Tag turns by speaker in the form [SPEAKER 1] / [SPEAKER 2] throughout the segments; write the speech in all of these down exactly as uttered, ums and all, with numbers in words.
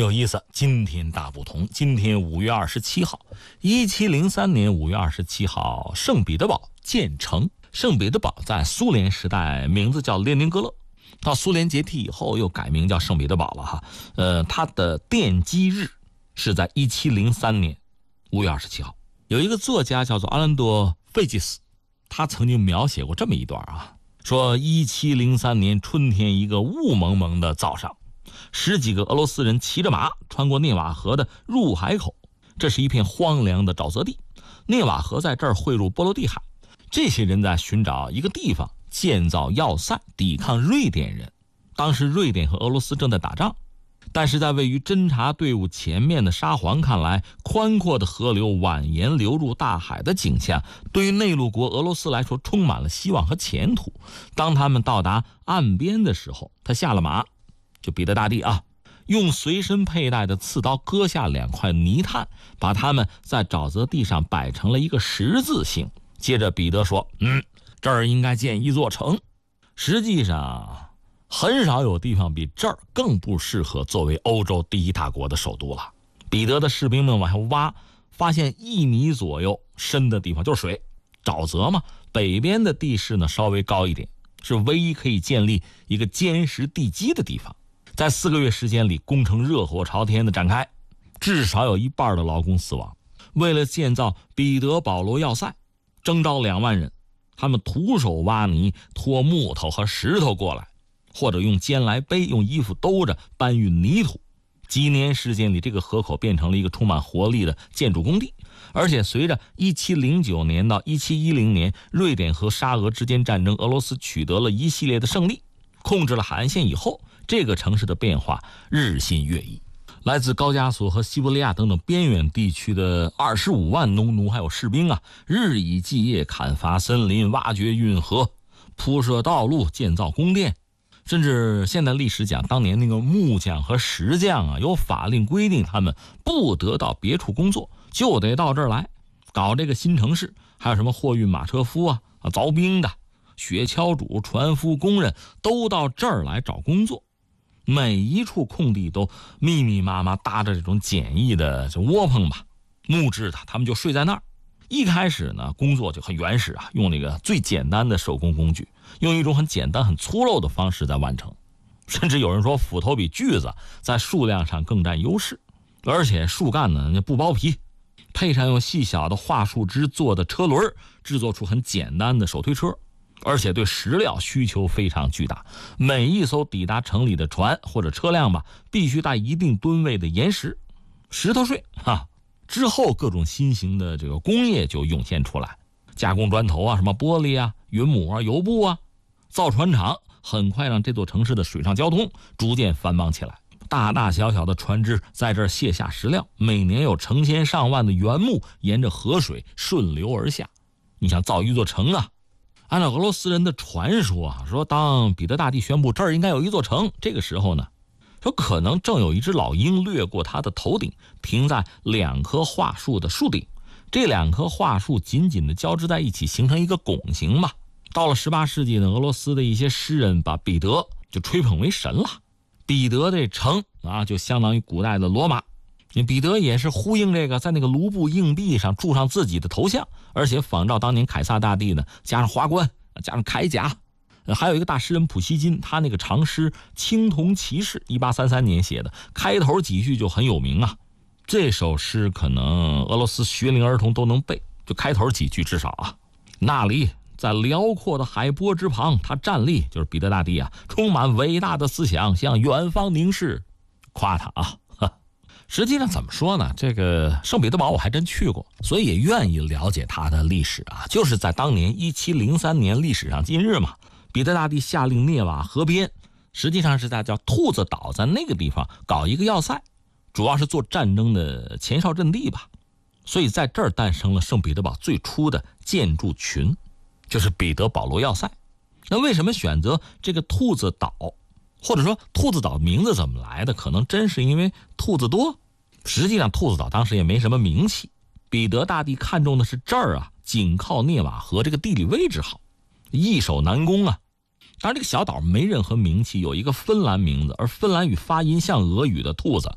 [SPEAKER 1] 有意思。今天大不同，今天五月二十七号，一七零三年五月二十七号，圣彼得堡建成。圣彼得堡在苏联时代名字叫列宁格勒，到苏联解体以后又改名叫圣彼得堡了哈。呃，它的奠基日是在一七零三年五月二十七号。有一个作家叫做阿兰多·费吉斯，他曾经描写过这么一段啊，说一七零三年春天一个雾蒙蒙的早上，十几个俄罗斯人骑着马穿过涅瓦河的入海口，这是一片荒凉的沼泽地，涅瓦河在这儿汇入波罗的海。这些人在寻找一个地方建造要塞，抵抗瑞典人。当时瑞典和俄罗斯正在打仗，但是在位于侦察队伍前面的沙皇看来，宽阔的河流蜿蜒流入大海的景象对于内陆国俄罗斯来说充满了希望和前途。当他们到达岸边的时候，他下了马，就彼得大帝啊，用随身佩带的刺刀割下两块泥炭，把它们在沼泽地上摆成了一个十字形。接着彼得说，嗯，这儿应该建一座城。实际上很少有地方比这儿更不适合作为欧洲第一大国的首都了。彼得的士兵们往下挖，发现一米左右深的地方就是水，沼泽嘛，北边的地势呢稍微高一点，是唯一可以建立一个坚实地基的地方。在四个月时间里，工程热火朝天的展开，至少有一半的劳工死亡。为了建造彼得保罗要塞，征召两万人，他们徒手挖泥，拖木头和石头过来，或者用肩来背，用衣服兜着搬运泥土。几年时间里，这个河口变成了一个充满活力的建筑工地。而且随着一七零九年到一七一零年瑞典和沙俄之间战争，俄罗斯取得了一系列的胜利，控制了海岸线以后，这个城市的变化日新月异。来自高加索和西伯利亚等等边远地区的二十五万农奴还有士兵啊，日以继夜砍伐森林，挖掘运河，铺设道路，建造宫殿。甚至现代历史讲，当年那个木匠和石匠啊，有法令规定他们不得到别处工作，就得到这儿来搞这个新城市。还有什么货运马车夫啊、凿冰的、雪橇主、船夫、工人都到这儿来找工作。每一处空地都密密麻麻搭着这种简易的窝棚吧，木质的，他们就睡在那儿。一开始呢，工作就很原始啊，用那个最简单的手工工具，用一种很简单很粗陋的方式在完成。甚至有人说斧头比锯子在数量上更占优势。而且树干呢不包皮，配上用细小的桦树枝做的车轮，制作出很简单的手推车。而且对石料需求非常巨大，每一艘抵达城里的船或者车辆吧，必须带一定吨位的岩石、石头税哈。之后各种新型的这个工业就涌现出来，加工砖头啊、什么玻璃啊、云母啊、油布啊，造船厂很快让这座城市的水上交通逐渐繁忙起来。大大小小的船只在这儿卸下石料，每年有成千上万的原木沿着河水顺流而下。你想造一座城啊，按照俄罗斯人的传说啊，说当彼得大帝宣布这儿应该有一座城，这个时候呢，说可能正有一只老鹰掠过他的头顶，停在两棵桦树的树顶，这两棵桦树紧紧地交织在一起，形成一个拱形吧。到了十八世纪呢，俄罗斯的一些诗人把彼得就吹捧为神了。彼得这城啊，就相当于古代的罗马。彼得也是呼应这个，在那个卢布硬币上铸上自己的头像，而且仿照当年凯撒大帝呢，加上花冠，加上铠甲。还有一个大诗人普希金，他那个长诗《青铜骑士》一八三三年写的，开头几句就很有名啊。这首诗可能俄罗斯学龄儿童都能背，就开头几句至少啊。那里在辽阔的海波之旁，他站立，就是彼得大帝啊，充满伟大的思想，向远方凝视，夸他啊。实际上怎么说呢，这个圣彼得堡我还真去过，所以也愿意了解它的历史啊。就是在当年一七零三年历史上今日嘛，彼得大帝下令涅瓦河边，实际上是在叫兔子岛，在那个地方搞一个要塞，主要是做战争的前哨阵地吧。所以在这儿诞生了圣彼得堡最初的建筑群，就是彼得保罗要塞。那为什么选择这个兔子岛，或者说兔子岛名字怎么来的？可能真是因为兔子多。实际上兔子岛当时也没什么名气，彼得大帝看中的是这儿啊，紧靠涅瓦河，这个地理位置好，易守难攻啊。当然这个小岛没任何名气，有一个芬兰名字，而芬兰语发音像俄语的兔子，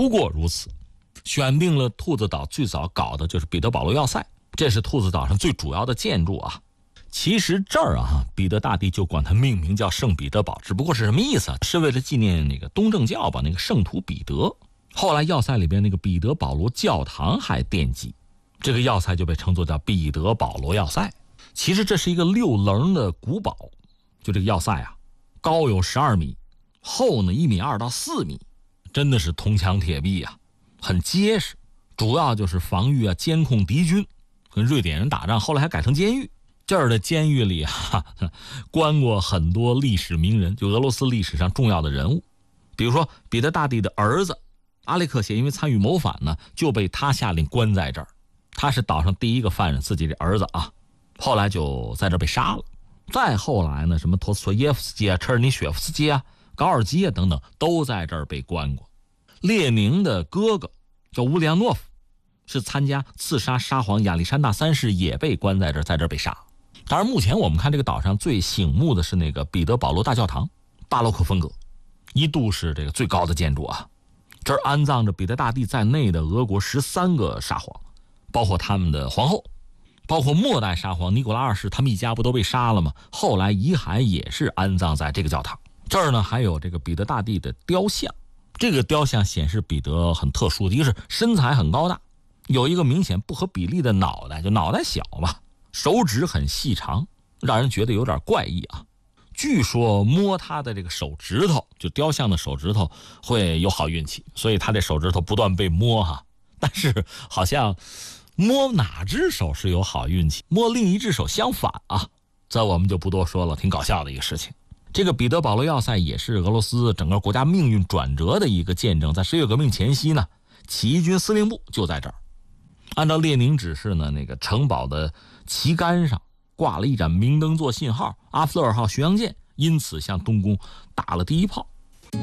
[SPEAKER 1] 不过如此，选定了兔子岛最早搞的就是彼得保罗要塞，这是兔子岛上最主要的建筑啊。其实这儿啊，彼得大帝就管它命名叫圣彼得堡，只不过是什么意思啊？是为了纪念那个东正教吧，那个圣徒彼得。后来要塞里边那个彼得保罗教堂还奠基，这个要塞就被称作叫彼得保罗要塞。其实这是一个六棱的古堡，就这个要塞啊，高有十二米，厚呢一米二到四米，真的是铜墙铁壁啊，很结实。主要就是防御啊，监控敌军，跟瑞典人打仗，后来还改成监狱。这儿的监狱里啊，关过很多历史名人，就俄罗斯历史上重要的人物，比如说彼得大帝的儿子阿列克谢，因为参与谋反呢，就被他下令关在这儿。他是岛上第一个犯人，自己的儿子啊，后来就在这儿被杀了。再后来呢，什么陀思妥耶夫斯基啊、车尔尼雪夫斯基啊、高尔基啊等等，都在这儿被关过。列宁的哥哥叫乌利亚诺夫，是参加刺杀沙皇亚历山大三世，也被关在这儿，在这儿被杀。当然，目前我们看这个岛上最醒目的是那个彼得保罗大教堂，巴洛克风格，一度是这个最高的建筑啊。这儿安葬着彼得大帝在内的俄国十三个沙皇，包括他们的皇后，包括末代沙皇尼古拉二世，他们一家不都被杀了吗？后来遗骸也是安葬在这个教堂。这儿呢还有这个彼得大帝的雕像，这个雕像显示彼得很特殊的，一个是身材很高大，有一个明显不合比例的脑袋，就脑袋小吧，手指很细长，让人觉得有点怪异啊。据说摸他的这个手指头，就雕像的手指头会有好运气，所以他这手指头不断被摸哈。但是好像摸哪只手是有好运气，摸另一只手相反啊，这我们就不多说了，挺搞笑的一个事情。这个彼得保罗要塞也是俄罗斯整个国家命运转折的一个见证。在十月革命前夕呢，起义军司令部就在这儿。按照列宁指示呢，那个城堡的旗杆上挂了一盏明灯做信号，阿弗勒尔号巡洋舰因此向东宫打了第一炮。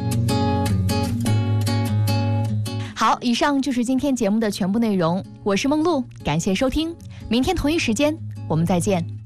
[SPEAKER 2] 好，以上就是今天节目的全部内容，我是梦露，感谢收听，明天同一时间我们再见。